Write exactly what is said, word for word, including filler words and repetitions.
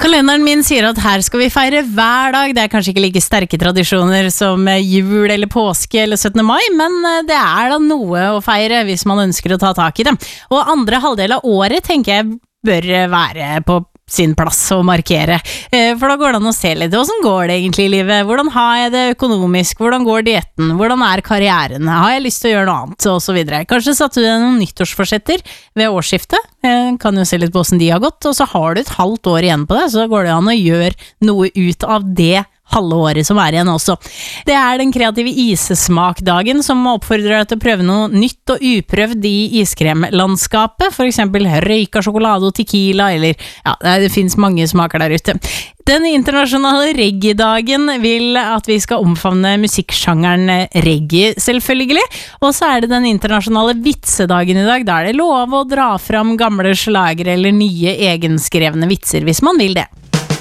Kalenderen min sier at her skal vi feire hver dag. Det er kanskje ikke like sterke tradisjoner som jul eller påske eller syttende mai, men det er da noe å feire hvis man ønsker å ta tak i det. Og andre halvdel av året tenker jeg bør være på sin plass å markere, for da går det an å se litt hvordan går det egentlig i livet, hvordan har jeg det økonomisk, hvordan går dietten, hvordan er karrieren, har jeg lyst til å gjøre noe annet, og så videre. Kanskje satte du deg noen nyttårsforsetter ved årsskiftet, kan jo se litt på hvordan de har gått, og så har du et halvt år igjen på det, så går det an å gjøre noe ut av det halve året som er igjen også. Det er den kreative isesmakdagen som oppfordrer deg til å prøve noe nytt og uprøvd i iskremlandskapet, for eksempel røyka sjokolade og tequila, eller ja, det finnes mange smaker der ute. Den internasjonale reggae-dagen vil at vi skal omfavne musikksjangeren reggae, selvfølgelig, og så er det den internasjonale vitsedagen i dag, der det er lov å dra fram gamle slager eller nye egenskrevne vitser, hvis man vil det.